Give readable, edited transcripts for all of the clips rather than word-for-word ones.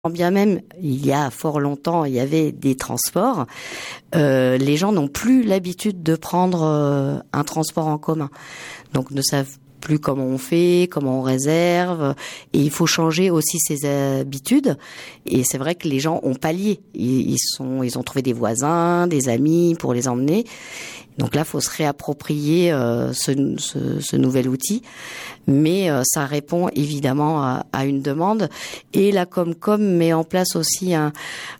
Bien même, il y a fort longtemps, il y avait des transports. Les gens n'ont plus l'habitude de prendre un transport en commun. Donc ne savent plus comment on fait, comment on réserve. Et il faut changer aussi ses habitudes. Et c'est vrai que les gens ont pallié. Ils ont trouvé des voisins, des amis pour les emmener. Donc là, faut se réapproprier ce nouvel outil, mais ça répond évidemment à une demande. Et la Comcom met en place aussi une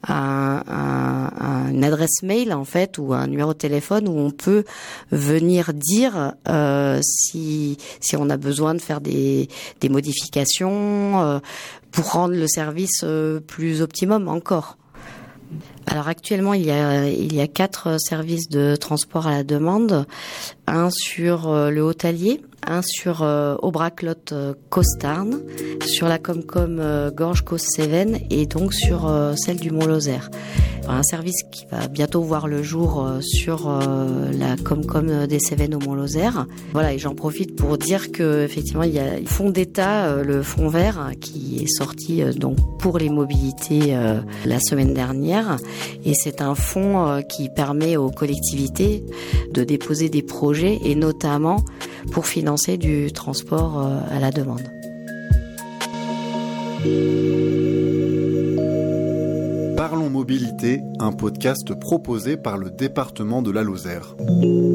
adresse mail en fait ou un numéro de téléphone où on peut venir dire si on a besoin de faire des modifications pour rendre le service plus optimum encore. Alors actuellement, il y a 4 services de transport à la demande, un sur le Haut-Allier, un sur Aubrac-Lot Costarn, sur la Comcom Gorge-Causse-Cévennes et donc sur celle du Mont-Lozère. Un service qui va bientôt voir le jour sur la Comcom des Cévennes au Mont-Lozère. Voilà, et j'en profite pour dire que effectivement il y a le fonds d'État, le fonds vert, qui est sorti donc pour les mobilités la semaine dernière, et c'est un fonds qui permet aux collectivités de déposer des projets et notamment pour financer du transport à la demande. Parlons Mobilité, un podcast proposé par le département de la Lozère.